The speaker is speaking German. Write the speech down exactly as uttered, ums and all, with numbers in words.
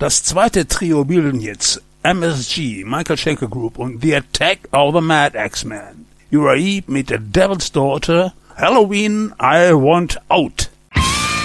Das zweite Trio bilden jetzt M S G, Michael Schenker Group und The Attack of the Mad X-Men. Uriah Heep mit The Devil's Daughter, Halloween, I Want Out.